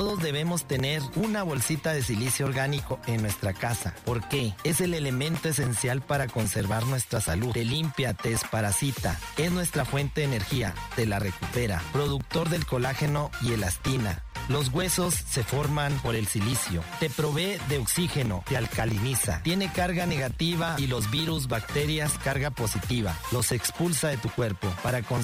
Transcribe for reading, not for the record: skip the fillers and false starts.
Todos debemos tener una bolsita de silicio orgánico en nuestra casa. ¿Por qué? Es el elemento esencial para conservar nuestra salud. Te limpia, te desparasita. Es nuestra fuente de energía. Te la recupera. Productor del colágeno y elastina. Los huesos se forman por el silicio. Te provee de oxígeno, te alcaliniza. Tiene carga negativa y los virus, bacterias, carga positiva. Los expulsa de tu cuerpo para